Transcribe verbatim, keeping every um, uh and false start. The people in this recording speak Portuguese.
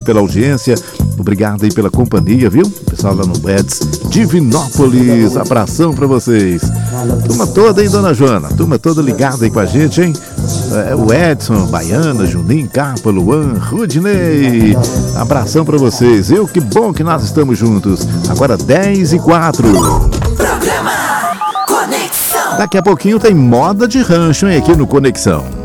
pela audiência, obrigado aí pela companhia, viu? Pessoal lá no Eds Divinópolis, abração pra vocês. Turma toda, hein, dona Joana? Turma toda ligada aí com a gente, hein? É, o Edson, Baiana, Juninho, Capa, Luan, Rudney. Abração pra vocês, viu? Que bom que nós estamos juntos. Agora dez e quatro. Programa Conexão. Daqui a pouquinho tem moda de rancho, hein, aqui no Conexão.